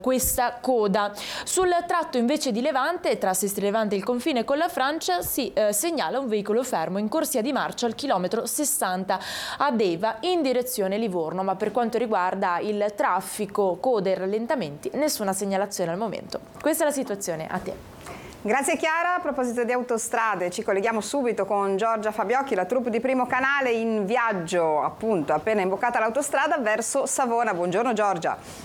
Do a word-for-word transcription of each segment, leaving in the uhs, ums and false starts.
questa coda. Sul tratto invece di Levante, tra Sestri Levante e il confine con la Francia, si eh, segnala un veicolo fermo in corsia di marcia al chilometro sessanta a Deva in direzione Livorno, ma per quanto riguarda il traffico, code e rallentamenti, nessuna segnalazione al momento. Questa è la situazione, a te. Grazie Chiara. A proposito di autostrade, ci colleghiamo subito con Giorgia Fabiocchi, la troupe di Primo Canale in viaggio, appunto, appena imboccata l'autostrada verso Savona. Buongiorno Giorgia.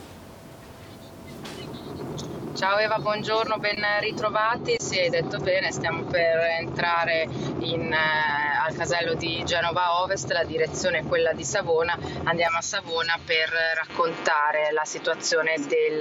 Ciao Eva, buongiorno, ben ritrovati. Sì, hai detto bene, stiamo per entrare in, eh, al casello di Genova Ovest, la direzione è quella di Savona. Andiamo a Savona per raccontare la situazione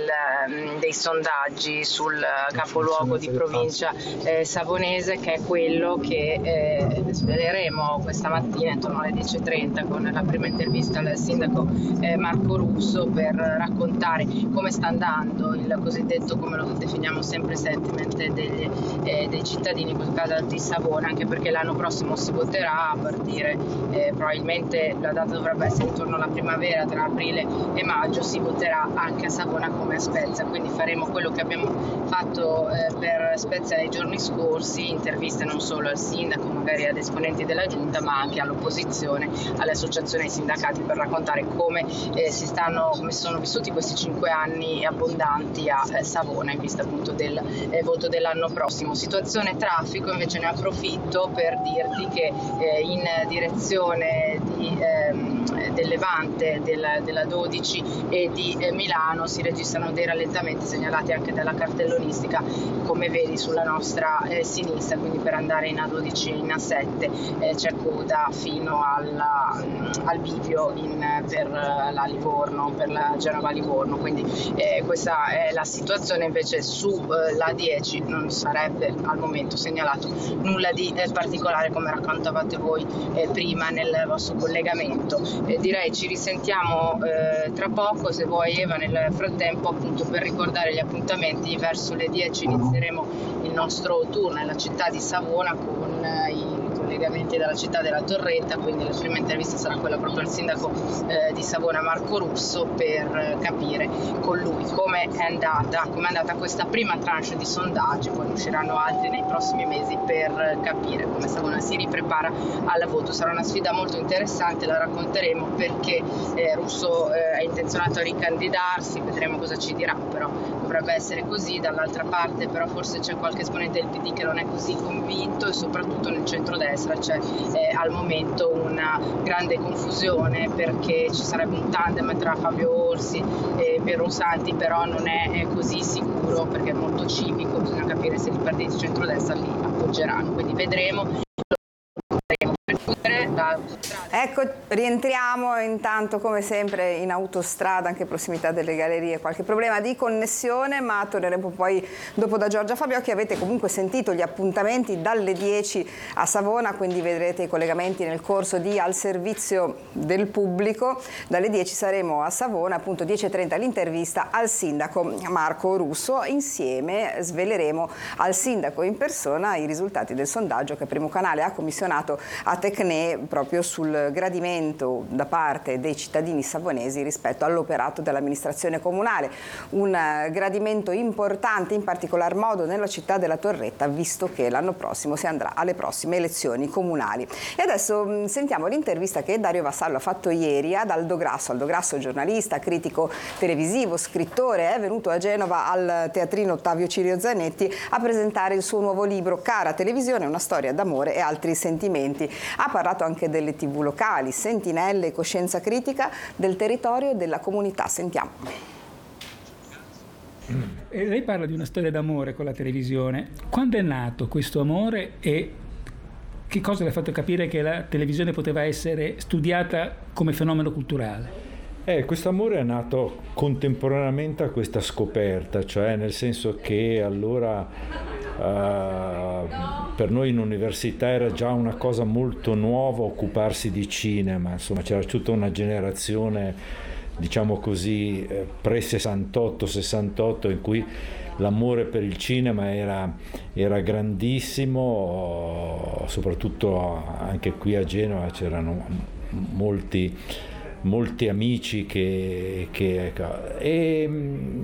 del, dei sondaggi sul capoluogo di provincia eh, savonese, che è quello che eh, sveleremo questa mattina intorno alle dieci e trenta con la prima intervista al sindaco eh, Marco Russo, per raccontare come sta andando il cosiddetto, come lo definiamo sempre, sentiment degli, eh, dei cittadini, in quel caso di Savona, anche perché l'anno prossimo si voterà a partire, eh, probabilmente la data dovrebbe essere intorno alla primavera, tra aprile e maggio, si voterà anche a Savona come a Spezia, quindi faremo quello che abbiamo fatto eh, per Spezia nei giorni scorsi, interviste non solo al sindaco, magari ad esponenti della giunta, ma anche all'opposizione, alle associazioni e ai sindacati, per raccontare come eh, si stanno, come si sono vissuti questi cinque anni abbondanti a eh, Savona in vista appunto del eh, voto dell'anno prossimo. Situazione traffico, invece ne approfitto per dirti che eh, in direzione di, ehm, del Levante, del, della dodici e di eh, Milano si registrano dei rallentamenti segnalati anche dalla cartellonistica, come vedi sulla nostra eh, sinistra, quindi per andare in A dodici e in A sette eh, c'è coda fino alla, al bivio in, per la Livorno, per la Genova-Livorno, quindi eh, questa è la situazione. Invece sulla dieci non sarebbe al momento segnalato nulla di eh, particolare, come raccontavate voi eh, prima nel vostro collegamento. Eh, direi ci risentiamo eh, tra poco, se vuoi Eva. Nel frattempo, appunto, per ricordare gli appuntamenti, verso le dieci inizieremo il nostro tour nella città di Savona con eh, i collegamenti dalla città della Torretta, quindi la prima intervista sarà quella proprio al sindaco eh, di Savona Marco Russo, per capire con lui come è andata, come è andata questa prima tranche di sondaggi. Poi usciranno altri nei prossimi mesi per capire come Savona si riprepara al voto. Sarà una sfida molto interessante, la racconteremo, perché eh, Russo eh, è intenzionato a ricandidarsi, vedremo cosa ci dirà, però dovrebbe essere così. Dall'altra parte però forse c'è qualche esponente del P D che non è così convinto, e soprattutto nel centrodestra c'è eh, al momento una grande confusione, perché ci sarebbe un tandem tra Fabio Orsi e Piero Santi, però non è, è così sicuro, perché è molto civico, bisogna capire se i partiti centrodestra li appoggeranno, quindi vedremo. Ecco, rientriamo intanto come sempre in autostrada, anche in prossimità delle gallerie. Qualche problema di connessione, ma torneremo poi dopo da Giorgia Fabiocchi. Avete comunque sentito gli appuntamenti dalle dieci a Savona, quindi vedrete i collegamenti nel corso di Al Servizio del Pubblico. Dalle dieci saremo a Savona, appunto dieci e trenta l'intervista al sindaco Marco Russo. Insieme sveleremo al sindaco in persona i risultati del sondaggio che Primo Canale ha commissionato a Tecne, proprio sul gradimento da parte dei cittadini savonesi rispetto all'operato dell'amministrazione comunale. Un gradimento importante in particolar modo nella città della Torretta, visto che l'anno prossimo si andrà alle prossime elezioni comunali. E adesso mh, sentiamo l'intervista che Dario Vassallo ha fatto ieri ad Aldo Grasso. Aldo Grasso, giornalista, critico televisivo, scrittore, è venuto a Genova al Teatrino Ottavio Cirio Zanetti a presentare il suo nuovo libro Cara Televisione, una storia d'amore e altri sentimenti. Ha parlato anche delle tivù locali, sentinelle e coscienza critica del territorio e della comunità. Sentiamo. E lei parla di una storia d'amore con la televisione. Quando è nato questo amore e che cosa le ha fatto capire che la televisione poteva essere studiata come fenomeno culturale? Eh, questo amore è nato contemporaneamente a questa scoperta, cioè nel senso che allora Uh, per noi in università era già una cosa molto nuova occuparsi di cinema, insomma c'era tutta una generazione, diciamo così, eh, pre sessantotto sessantotto in cui l'amore per il cinema era, era grandissimo, soprattutto anche qui a Genova c'erano molti molti amici che, che e,